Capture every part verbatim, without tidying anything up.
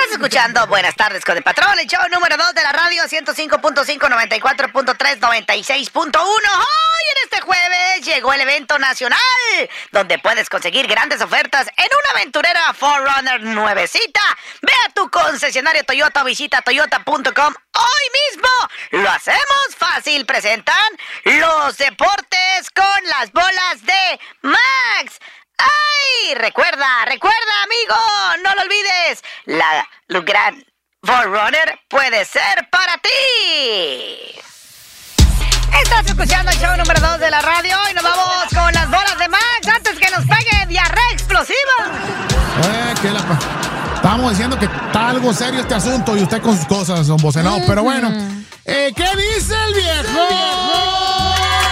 Estás escuchando Buenas Tardes con el Patrón, el show número dos de la radio, ciento cinco punto cinco, noventa y cuatro punto tres, noventa y seis punto uno. Hoy en este jueves llegó el evento nacional, donde puedes conseguir grandes ofertas en una aventurera cuatro runner nuevecita. Ve a tu concesionario Toyota o visita toyota punto com hoy mismo. Lo hacemos fácil. Presentan los deportes con las bolas de Max. ¡Ay! Recuerda, recuerda, amigo, no lo olvides. La, la gran cuatro runner puede ser para ti. Estás escuchando el show número dos de la radio y nos vamos con las bolas de Max antes que nos pegue diarrea explosiva. Eh, que la pa... Estábamos diciendo que está algo serio este asunto y usted con sus cosas, don Bocenado. Uh-huh. Pero bueno, eh, ¿qué dice el viejo?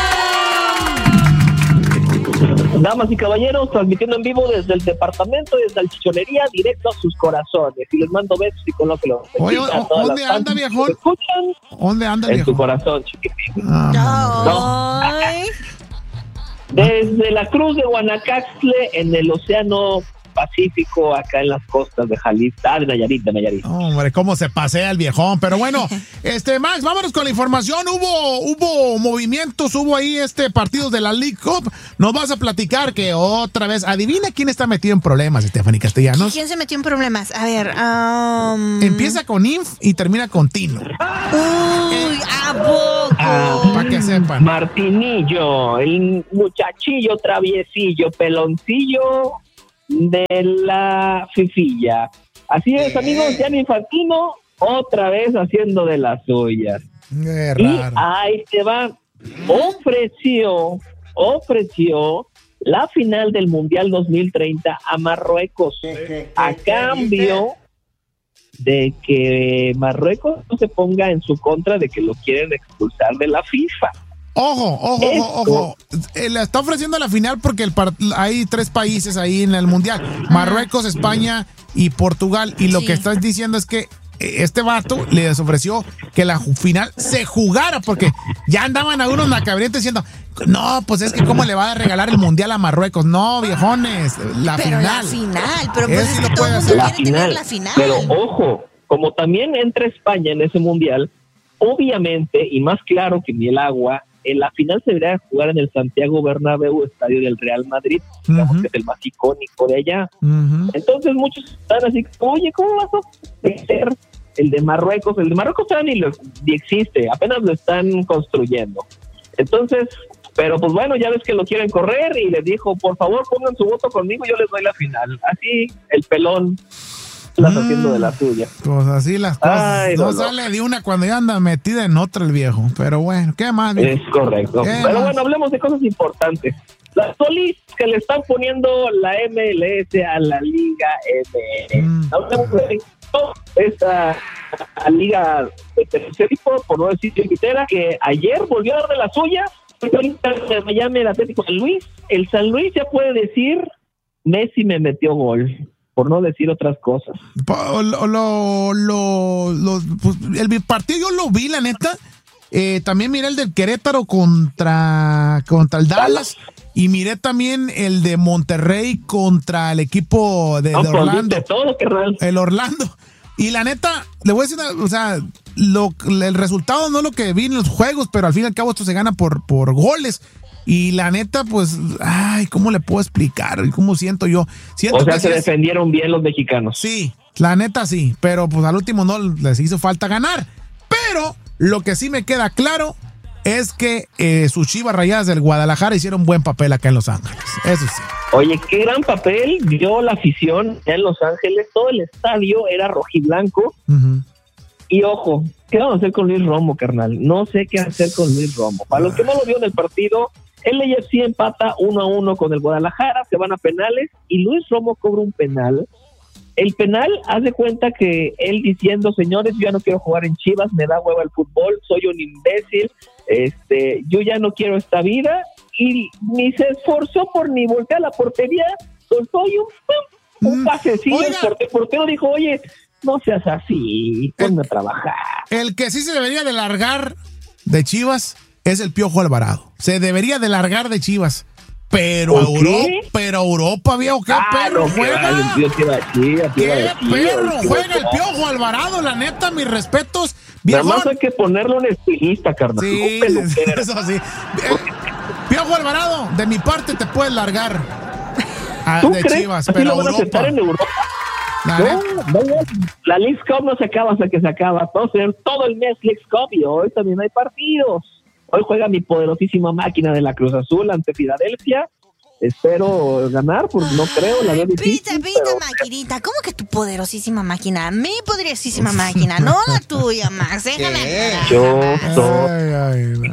Damas y caballeros, transmitiendo en vivo desde el departamento, desde la chichonería, directo a sus corazones. Y les mando besos y con lo que lo Oye, ¿dónde anda, viejo? ¿Dóde anda, viejo? En tu corazón, chiquitín. Ah, no. Desde la Cruz de Guanacaxtle, en el Océano Pacífico, acá en las costas de Jalisco, ah, de Nayarit, de Nayarit. Hombre, cómo se pasea el viejón. Pero bueno, este Max, vámonos con la información. Hubo hubo movimientos, hubo ahí este partidos de la League Cup. Nos vas a platicar que otra vez, adivina quién está metido en problemas, Stephanie Castellanos. ¿Quién se metió en problemas? A ver, um... empieza con Inf y termina con Tino. Uy, ¿a poco? Ah, para que sepan. Martinillo, el muchachillo traviesillo, peloncillo de la fifilla. Así es, amigos, Gianni Infantino otra vez haciendo de las suyas. Qué y raro. ahí te va. Ofreció, ofreció la final del Mundial dos mil treinta a Marruecos a cambio de que Marruecos no se ponga en su contra de que lo quieren expulsar de la FIFA. Ojo, ojo, Esto. ojo, ojo. Eh, le está ofreciendo la final porque el par- hay tres países ahí en el Mundial. Marruecos, España y Portugal. Y lo Sí. que estás diciendo es que este vato les ofreció que la ju- final se jugara porque ya andaban algunos macabrientes diciendo, no, pues es que cómo le va a regalar el Mundial a Marruecos. No, viejones, la pero final. la final, pero pues Eso es sí que lo todo puede el mundo hacer. La quiere tener final, la final. pero ojo, como también entra España en ese Mundial, obviamente, y más claro que ni el agua, en la final se debería jugar en el Santiago Bernabéu, estadio del Real Madrid, digamos Uh-huh. que es el más icónico de allá. Uh-huh. Entonces muchos están así, oye, ¿cómo vas a meter el de Marruecos? El de Marruecos todavía ni, lo, ni existe, apenas lo están construyendo. Entonces, pero pues bueno, ya ves que lo quieren correr y les dijo, por favor pongan su voto conmigo, yo les doy la final. Así el pelón las Mm. haciendo de la suya. Pues así las cosas. Ay, no no, no. sale de una cuando ya anda metida en otra el viejo. Pero bueno, ¿qué más, viejo? Es correcto. ¿Qué Pero más? bueno, hablemos de cosas importantes. Las solis que le están poniendo la M L S a la Liga M L S. Mm. Hablemos de esta liga de tercer tipo, por no decir chiquitera, que ayer volvió a dar de la suya. Ahorita de Miami, el Atlético San Luis. El San Luis ya puede decir, Messi me metió gol, por no decir otras cosas. Po- Lo, lo, lo, lo- pues, el partido yo lo vi, la neta. Eh, también miré el del Querétaro contra, contra el Dallas. Y miré también el de Monterrey contra el equipo de, No, de pues, Orlando. de todo, carnal. El Orlando. Y la neta, le voy a decir, una- o sea, lo, el resultado no es lo que vi en los juegos, pero al fin y al cabo esto se gana por, por goles. Y la neta, pues, ay, ¿cómo le puedo explicar? ¿Cómo siento yo? Siento O sea, que se sí es- defendieron bien los mexicanos. Sí, la neta sí, pero pues al último no les hizo falta ganar. Pero lo que sí me queda claro es que eh, sus Chivas Rayadas del Guadalajara hicieron buen papel acá en Los Ángeles. Eso sí. Oye, qué gran papel dio la afición en Los Ángeles. Todo el estadio era rojiblanco. Uh-huh. Y ojo, ¿qué vamos a hacer con Luis Romo, carnal? No sé qué hacer con Luis Romo. Para los que no lo vio en el partido, el L A F C empata uno a uno con el Guadalajara, se van a penales y Luis Romo cobra un penal. El penal, haz de cuenta que él diciendo, señores, yo ya no quiero jugar en Chivas, me da hueva el fútbol, soy un imbécil, este, yo ya no quiero esta vida, y ni se esforzó por ni voltear la portería, soltó y un, pum, un Mm, pasecillo, oiga. el porte- el portero dijo, oye, no seas así, ponme a trabajar. El que sí se debería de largar de Chivas es el Piojo Alvarado. Se debería de largar de Chivas. Pero ¿Por qué? Europa, pero Europa, viejo, qué Ah, perro no, que juega. va, yo te iba a decir, yo te iba a Qué decir, perro yo- juega el Piojo Alvarado, la neta, mis respetos. Nada Viejo. más hay que ponerle un estilista, carnal. Sí, un peluquero. eso sí. Eh, Piojo Alvarado, de mi parte te puedes largar. Ah, ¿Tú de crees Chivas, que así pero lo van a aceptar Europa. en Europa? La No, neta, no, no, la Leagues Cup no se acaba hasta que se acaba. Entonces, todo el mes Leagues Cup y hoy también hay partidos. Hoy juega mi poderosísima máquina de la Cruz Azul ante Filadelfia. Espero ganar, porque no creo, la veo Pita, difícil. pita, pero- maquinita. ¿Cómo que tu poderosísima máquina? Mi poderosísima máquina, no la tuya, Max. Déjame ¿Qué? aclarar. Yo soy ay, ay, no.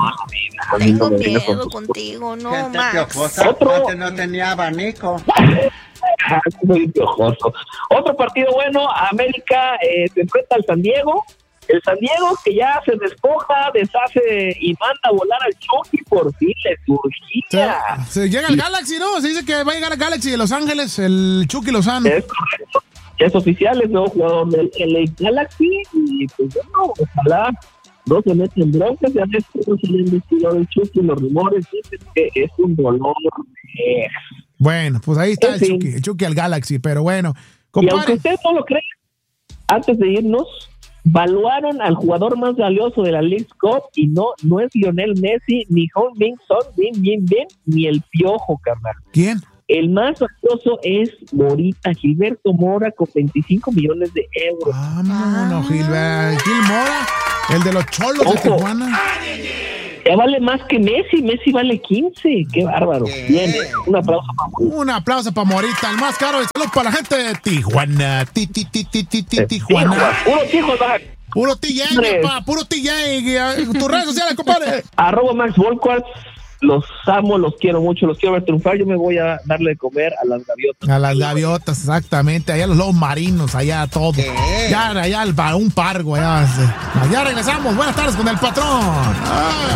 Tengo me viene con miedo sus- contigo, no, Gente Max. piojosa, Otro- antes no tenía abanico. Ah, muy piojoso. Otro partido bueno, América eh, se enfrenta al San Diego. El San Diego que ya se despoja, deshace y manda a volar al Chucky, por fin le surgía. Se, se llega el Galaxy, ¿no? Se dice que va a llegar al Galaxy de Los Ángeles, el Chucky Lozano. Es correcto. Ya es oficial, es nuevo jugador del L A Galaxy y pues bueno, ojalá no se meten en broncas. Ya ves cómo se le han vestido del Chucky, los rumores dicen que es un dolor de... Bueno, pues ahí está En el fin. Chucky, el Chucky al Galaxy, pero bueno. Y aunque Compadre, ustedes no lo crean, antes de irnos, valuaron al jugador más valioso de la Leagues Cup y no, no es Lionel Messi, ni Hong Min Son, Bin Bin Bin, ni el Piojo, carnal. ¿quién? El más valioso es Morita, Gilberto Mora, con veinticinco millones de euros. Vámonos, Gilbert. Gil Mora, el de los Cholos de Ojo. Tijuana. Ya vale más que Messi, Messi vale quince, qué bárbaro. Bien, un aplauso para Morita. Un aplauso para Morita, el más caro. Y saludos para la gente de Tijuana. Ti, ti, ti, ti, ti, ti, Tijuana. Puro Tijuana. Puro T J, Hombre. pa, puro T J. Tus redes sociales, compadre. Arroba Max Volquart, los amo, los quiero mucho, los quiero ver triunfar. Yo me voy a darle de comer a las gaviotas. A las gaviotas, exactamente. Allá los lobos marinos, allá todo. ¿Qué? Ya, allá el, pa- un pargo. Allá, ya regresamos. Buenas tardes con el patrón. Ah.